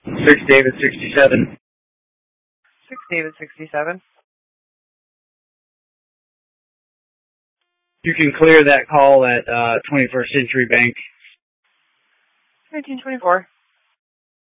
6 David 67. 6 David 67. You can clear that call at 21st Century Bank. 1924.